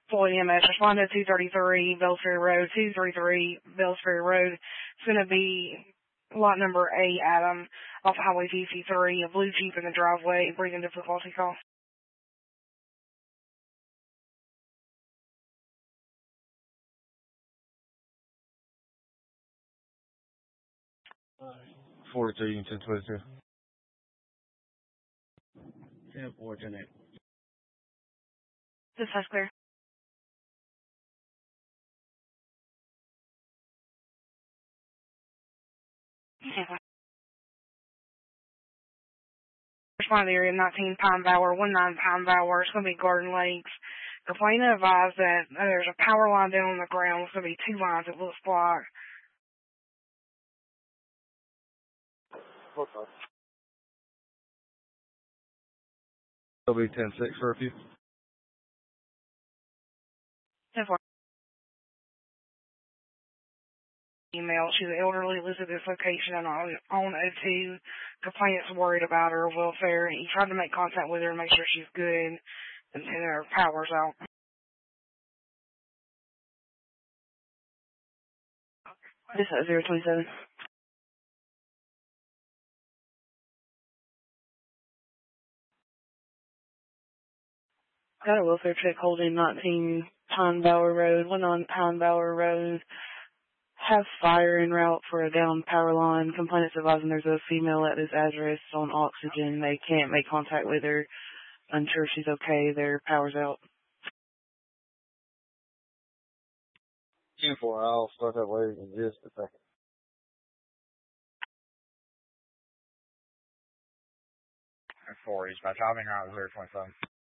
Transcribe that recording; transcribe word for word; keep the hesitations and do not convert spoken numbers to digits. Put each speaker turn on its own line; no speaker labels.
Floyd E M S, respond to two thirty-three Bells Ferry Road, two thirty-three Bells Ferry Road. It's going to be lot number eight, Adam, off Highway T C three, a blue Jeep in the driveway, breathing difficulty call.
forty-two, ten twenty-two.
ten four, ten eight.
This is clear. Yeah. Respond to the area, nineteen Pine Bower, nineteen Pine Bower. It's going to be Garden Lakes. Complainant advised that uh, there's a power line down on the ground. It's going to be two lines, it looks like.
What's up? It'll be ten six for a few.
ten four. Email. She's elderly, lives at this location and on on O two. Complainant's worried about her welfare. He tried to make contact with her and make sure she's good, and, and her power's out. This is zero twenty-seven. Got a welfare check holding nineteen Pine Bower Road, one on Pine Bower Road. Have fire en route for a down power line. Complainants advising there's a female at this address on oxygen. They can't make contact with her. Unsure she's okay. Their power's out.
ten four, I'll start that way in just a second.
four, dispatch. I'll be around zero twenty-seven.